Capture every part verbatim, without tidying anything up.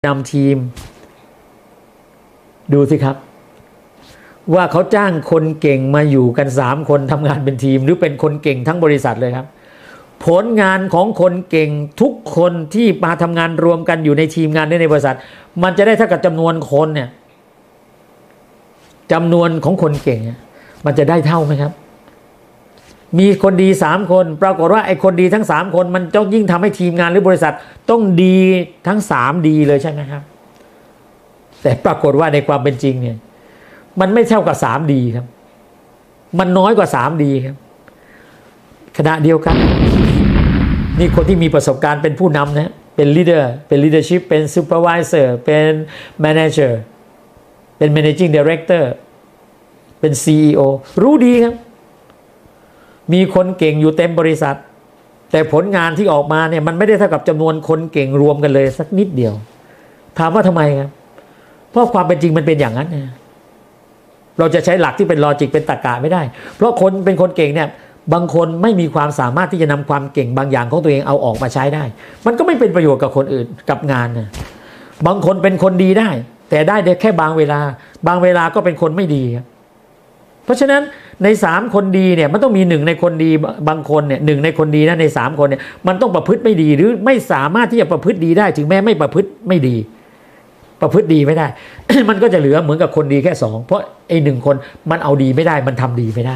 นำทีมดูสิครับว่าเขาจ้างคนเก่งมาอยู่กันสามคนทำงานเป็นทีมหรือเป็นคนเก่งทั้งบริษัทเลยครับผลงานของคนเก่งทุกคนที่มาทำงานรวมกันอยู่ในทีมงานในบริษัทมันจะได้เท่ากับจำนวนคนเนี่ยจำนวนของคนเก่งเนี่ยมันจะได้เท่าไหมครับมีคนดีสามคนปรากฏว่าไอ้คนดีทั้งสามคนมันต้องยิ่งทำให้ทีมงานหรือบริษัทต้องดีทั้งสามดีเลยใช่ไหมครับแต่ปรากฏว่าในความเป็นจริงเนี่ยมันไม่เท่ากับสามดีครับมันน้อยกว่าสามดีครับขณะเดียวกันนี่คนที่มีประสบการณ์เป็นผู้นำนะเป็น leader เป็น leadership เป็น supervisor เป็น manager เป็น managing director เป็น ซี อี โอ รู้ดีครับมีคนเก่งอยู่เต็มบริษัทแต่ผลงานที่ออกมาเนี่ยมันไม่ได้เท่ากับจำนวนคนเก่งรวมกันเลยสักนิดเดียวถามว่าทำไมครับเพราะความเป็นจริงมันเป็นอย่างนั้นนะเราจะใช้หลักที่เป็นลอจิกเป็นตรรกะไม่ได้เพราะคนเป็นคนเก่งเนี่ยบางคนไม่มีความสามารถที่จะนำความเก่งบางอย่างของตัวเองเอาออกมาใช้ได้มันก็ไม่เป็นประโยชน์กับคนอื่นกับงานนะบางคนเป็นคนดีได้แต่ได้แค่บางเวลาบางเวลาก็เป็นคนไม่ดีครับเพราะฉะนั้นในสามคนดีเนี่ยมันต้องมีหนึ่งในคนดีบางคนเนี่ยหนึ่งในคนดีนะในสามคนเนี่ยมันต้องประพฤติไม่ดีหรือไม่สามารถที่จะประพฤติดีได้ถึงแม้ไม่ประพฤติไม่ดีประพฤติดีไม่ได้ มันก็จะเหลือเหมือนกับคนดีแค่สองเพราะไอ้หนึ่งคนมันเอาดีไม่ได้มันทำดีไม่ได้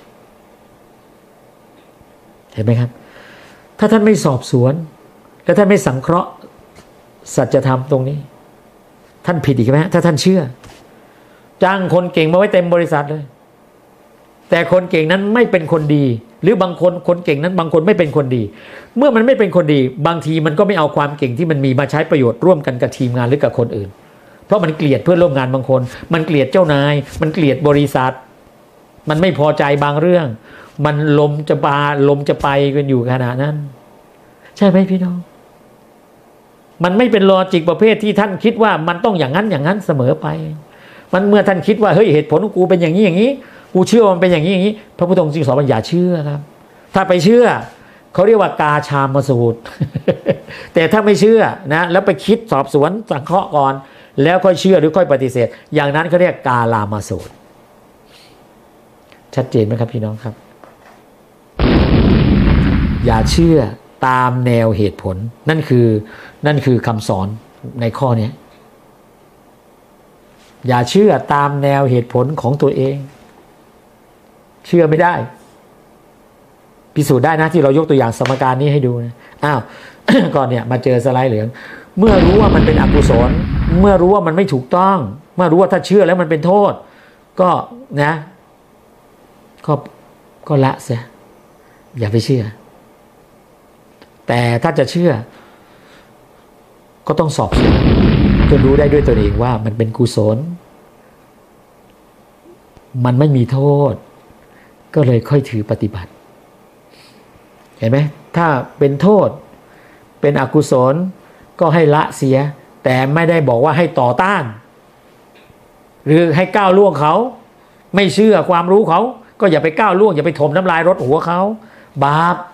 เห็นไหมครับถ้าท่านไม่สอบสวนและท่านไม่สังเคราะห์สัจธรรมตรงนี้ท่านผิดอีกไหมถ้าท่านเชื่อจ้างคนเก่งมาไว้เต็มบริษัทเลยแต่คนเก่งนั้นไม่เป็นคนดีหรือบางคนคนเก่งนั้นบางคนไม่เป็นคนดีเมื่อมันไม่เป็นคนดีบางทีมันก็ไม่เอาความเก่งที่มันมีมาใช้ประโยชน์ร่วมกันกับทีมงานหรือกับคนอื่นเพราะมันเกลียดเพื่อนร่วมงานบางคนมันเกลียดเจ้านายมันเกลียดบริษัทมันไม่พอใจบางเรื่องมันลมจะปาลมจะไปกันอยู่ขณะนั้นใช่ไหมพี่น้องมันไม่เป็นลอจิกประเภทที่ท่านคิดว่ามันต้องอย่างนั้นอย่างนั้นเสมอไปมันเมื่อท่านคิดว่าเฮ้ยเหตุผลของกูเป็นอย่างนี้อย่างนี้กูเชื่อมันเป็นอย่างนี้อย่างนี้พระพุทธองค์จึงสอนว่าอย่าเชื่อครับถ้าไปเชื่อเขาเรียกว่ากาชามสูตร แต่ถ้าไม่เชื่อนะแล้วไปคิดสอบสวนสังเคราะห์ก่อนแล้วค่อยเชื่อหรือค่อยปฏิเสธอย่างนั้นเขาเรียกกาลามาสูตรชัดเจนไหมครับพี่น้องครับอย่าเชื่อตามแนวเหตุผลนั่นคือนั่นคือคำสอนในข้อนี้อย่าเชื่อตามแนวเหตุผลของตัวเองเชื่อไม่ได้พิสูจน์ได้นะที่เรายกตัวอย่างสมการนี้ให้ดูนะอ้าว ก่อนเนี่ยมาเจอสไลด์เหลืองเมื่อรู้ว่ามันเป็นอกุศลเมื่อรู้ว่ามันไม่ถูกต้องเมื่อรู้ว่าถ้าเชื่อแล้วมันเป็นโทษก็นะก็ก็ละเสียอย่าไปเชื่อแต่ถ้าจะเชื่อก็ต้องสอบสวนจนรู้ได้ด้วยตัวเองว่ามันเป็นกุศลมันไม่มีโทษก็เลยค่อยถือปฏิบัติเห็นไหมถ้าเป็นโทษเป็นอกุศลก็ให้ละเสียแต่ไม่ได้บอกว่าให้ต่อต้านหรือให้ก้าวล่วงเขาไม่เชื่อความรู้เขาก็อย่าไปก้าวล่วงอย่าไปถมน้ำลายรดหัวเขาบาป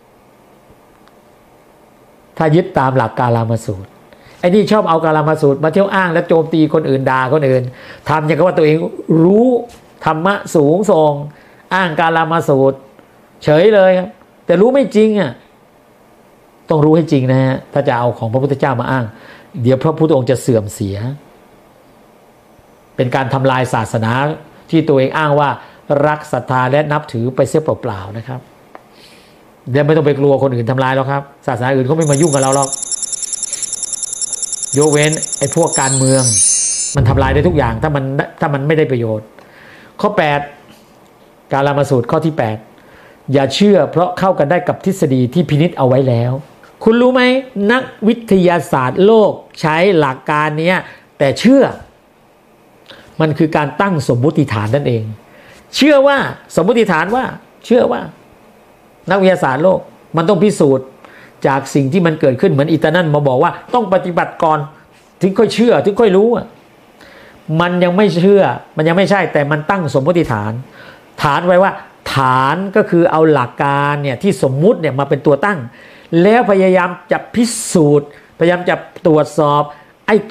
ถ้ายึดตามหลักกาลามสูตรไอ้นี่ชอบเอากาลามสูตรมาเที่ยวอ้างและโจมตีคนอื่นด่าคนอื่นทำอย่างกับว่าตัวเองรู้ธรรมะสูงส่งอ้างกาลามสูตรเฉยเลยครับแต่รู้ไม่จริงอ่ะต้องรู้ให้จริงนะฮะถ้าจะเอาของพระพุทธเจ้ามาอ้างเดี๋ยวพระพุทธองค์จะเสื่อมเสียเป็นการทำลายศาสนาที่ตัวเองอ้างว่ารักศรัทธาและนับถือไปเสียเปล่าๆนะครับเดี๋ยวไม่ต้องไปกลัวคนอื่นทำลายหรอกครับศาสนาอื่นเขาไม่มายุ่งกับเราหรอกยกเว้นไอ้พวกการเมืองมันทำลายได้ทุกอย่างถ้ามันถ้ามันไม่ได้ประโยชน์ข้อแปดกาลามสูตรข้อที่แปดอย่าเชื่อเพราะเข้ากันได้กับทฤษฎีที่พินิจเอาไว้แล้วคุณรู้ไหมนักวิทยาศาสตร์โลกใช้หลักการนี้แต่เชื่อมันคือการตั้งสมมุติฐานนั่นเองเชื่อว่าสมมุติฐานว่าเชื่อว่านักวิทยาศาสตร์โลกมันต้องพิสูจน์จากสิ่งที่มันเกิดขึ้นเหมือนอิตานั่นมาบอกว่าต้องปฏิบัติก่อนถึงค่อยเชื่อถึงค่อยรู้อ่ะมันยังไม่เชื่อมันยังไม่ใช่แต่มันตั้งสมมติฐานฐานไว้ว่าฐานก็คือเอาหลักการเนี่ยที่สมมุติเนี่ยมาเป็นตัวตั้งแล้วพยายามจะพิสูจน์พยายามจะตรวจสอบ